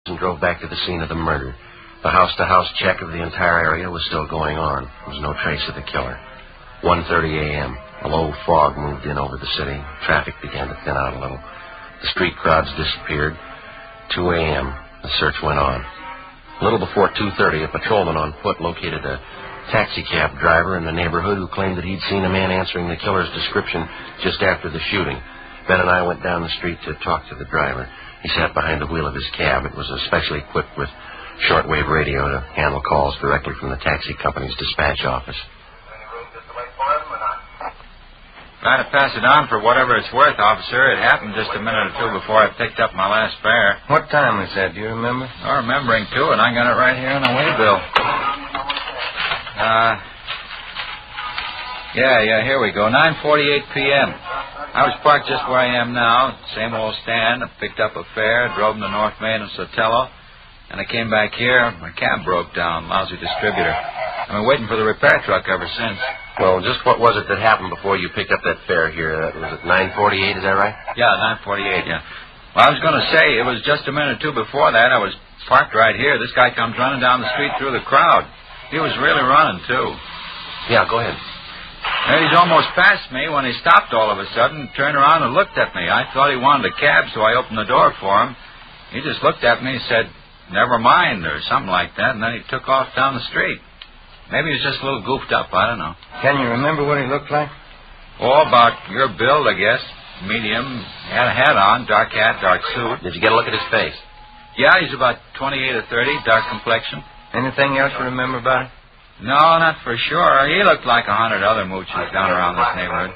and drove back to the scene of the murder. The house-to-house check of the entire area was still going on. There was no trace of the killer. 1:30 a.m. A low fog moved in over the city. Traffic began to thin out a little. The street crowds disappeared. 2 a.m. The search went on. A little before 2:30, a patrolman on foot located a taxicab driver in the neighborhood who claimed that he'd seen a man answering the killer's description just after the shooting. Ben and I went down the street to talk to the driver. He sat behind the wheel of his cab. It was especially equipped with shortwave radio to handle calls directly from the taxi company's dispatch office. Trying to pass it on for whatever it's worth, officer. It happened just a minute or two before I picked up my last fare. What time was that? Do you remember? I'm remembering, too, and I got it right here on the waybill. Yeah, here we go. 9:48 p.m. I was parked just where I am now, same old stand. I picked up a fare, drove them to North Main and Sotelo, and I came back here. My cab broke down, lousy distributor. I've been waiting for the repair truck ever since. Well, just what was it that happened before you picked up that fare here? Was it 9:48, is that right? Yeah, 9:48, yeah. Well, I was going to say, it was just a minute or two before that. I was parked right here. This guy comes running down the street through the crowd. He was really running, too. Yeah, go ahead. And he's almost past me when he stopped all of a sudden, turned around and looked at me. I thought he wanted a cab, so I opened the door for him. He just looked at me and said, "Never mind," or something like that, and then he took off down the street. Maybe he was just a little goofed up, I don't know. Can you remember what he looked like? Oh, about your build, I guess. Medium. Had a hat on, dark hat, dark suit. Did you get a look at his face? Yeah, he's about 28 or 30, dark complexion. Anything else you remember about it? No, not for sure. He looked like 100 other mooches down around this neighborhood.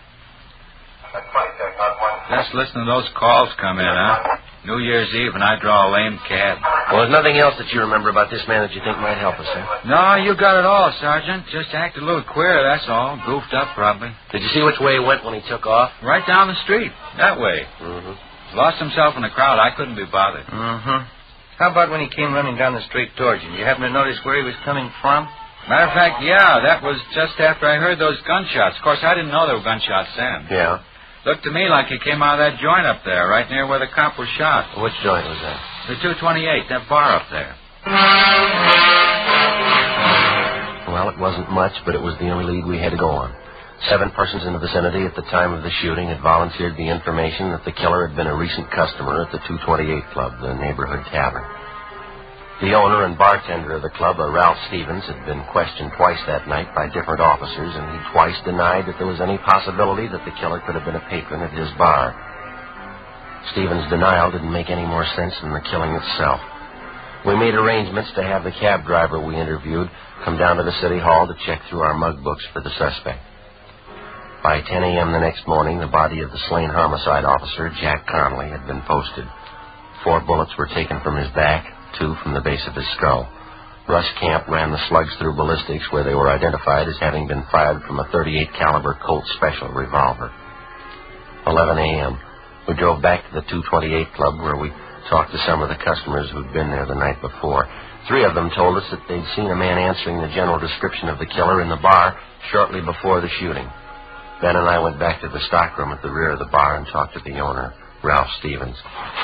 Just listen to those calls come in, huh? New Year's Eve, and I draw a lame cab. Well, there's nothing else that you remember about this man that you think might help us, sir? No, you got it all, Sergeant. Just acted a little queer, that's all. Goofed up, probably. Did you see which way he went when he took off? Right down the street. That way. Mm-hmm. Lost himself in the crowd. I couldn't be bothered. Mm-hmm. How about when he came running down the street towards you? Did you happen to notice where he was coming from? Matter of fact, yeah, that was just after I heard those gunshots. Of course, I didn't know there were gunshots then. Yeah. Looked to me like he came out of that joint up there, right near where the cop was shot. Which joint was that? The 228, that bar up there. Well, it wasn't much, but it was the only lead we had to go on. 7 persons in the vicinity at the time of the shooting had volunteered the information that the killer had been a recent customer at the 228 Club, the neighborhood tavern. The owner and bartender of the club, Ralph Stevens, had been questioned twice that night by different officers, and he twice denied that there was any possibility that the killer could have been a patron at his bar. Stevens' denial didn't make any more sense than the killing itself. We made arrangements to have the cab driver we interviewed come down to the city hall to check through our mug books for the suspect. By 10 a.m. the next morning, the body of the slain homicide officer, Jack Connolly, had been posted. 4 bullets were taken from his back, 2 from the base of his skull. Russ Camp ran the slugs through ballistics, where they were identified as having been fired from a .38 caliber Colt Special revolver. 11 a.m. We drove back to the 228 Club, where we talked to some of the customers who'd been there the night before. 3 of them told us that they'd seen a man answering the general description of the killer in the bar shortly before the shooting. Ben and I went back to the stockroom at the rear of the bar and talked to the owner, Ralph Stevens.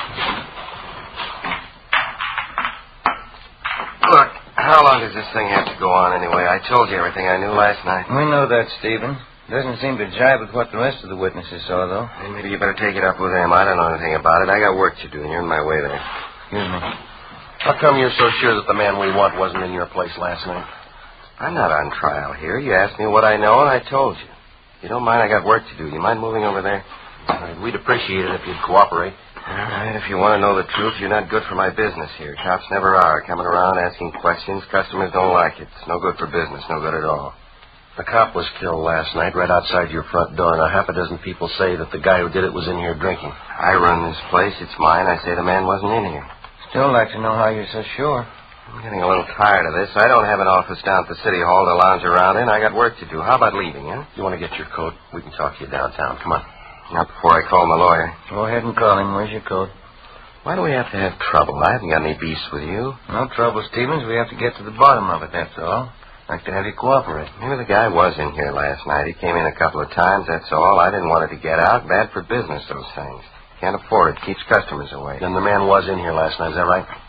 Look, how long does this thing have to go on anyway? I told you everything I knew last night. We know that, Stephen. Doesn't seem to jibe with what the rest of the witnesses saw, though. Hey, maybe you better take it up with them. I don't know anything about it. I got work to do, and you're in my way there. Excuse me. How come you're so sure that the man we want wasn't in your place last night? I'm not on trial here. You asked me what I know, and I told you. You don't mind, I got work to do. You mind moving over there? We'd appreciate it if you'd cooperate. All right, if you want to know the truth, you're not good for my business here. Cops never are. Coming around asking questions, customers don't like it. It's no good for business, no good at all. The cop was killed last night right outside your front door. Now, half a dozen people say that the guy who did it was in here drinking. I run this place. It's mine. I say the man wasn't in here. Still like to know how you're so sure. I'm getting a little tired of this. I don't have an office down at the city hall to lounge around in. I got work to do. How about leaving, huh? You want to get your coat? We can talk to you downtown. Come on. Not before I call my lawyer. Go ahead and call him. Where's your coat? Why do we have to have trouble? I haven't got any beefs with you. No trouble, Stevens. We have to get to the bottom of it, that's all. I'd like to have you cooperate. Maybe the guy was in here last night. He came in a couple of times, that's all. I didn't want it to get out. Bad for business, those things. Can't afford it. Keeps customers away. Then the man was in here last night, is that right?